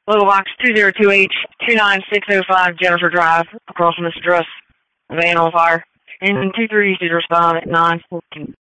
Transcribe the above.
Local Box 202H29605 Jennifer Drive, across from this address. Van on fire. And 2-3 to respond at 9:14.